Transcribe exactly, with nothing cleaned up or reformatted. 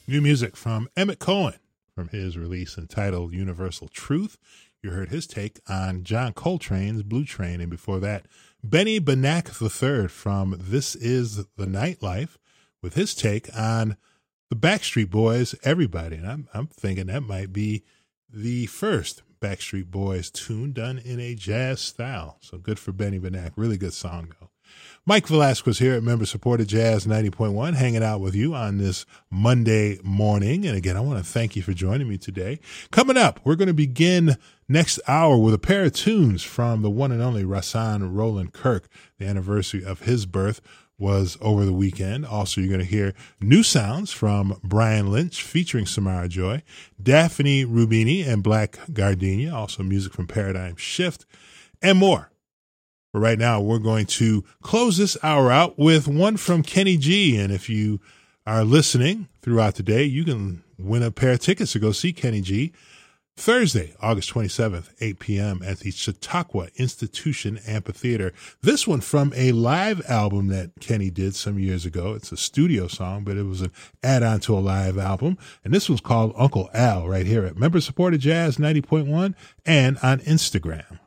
New music from Emmett Cohen from his release entitled Universal Truth. You heard his take on John Coltrane's Blue Train. And before that, Benny Benack the third from This Is the Nightlife with his take on the Backstreet Boys, Everybody. And I'm, I'm thinking that might be the first Backstreet Boys tune done in a jazz style. So good for Benny Benack. Really good song, though. Mike Velasquez here at Member Supported Jazz ninety point one, hanging out with you on this Monday morning. And again, I want to thank you for joining me today. Coming up, we're going to begin next hour with a pair of tunes from the one and only Rahsaan Roland Kirk. The anniversary of his birth was over the weekend. Also, you're going to hear new sounds from Brian Lynch featuring Samara Joy, Daphne Rubini and Black Gardenia, also music from Paradigm Shift, and more. But right now, we're going to close this hour out with one from Kenny G. And if you are listening throughout the day, you can win a pair of tickets to go see Kenny G Thursday, August twenty-seventh, eight p.m. at the Chautauqua Institution Amphitheater. This one from a live album that Kenny did some years ago. It's a studio song, but it was an add-on to a live album. And this one's called Uncle Al right here at Member Supported Jazz ninety point one and on Instagram.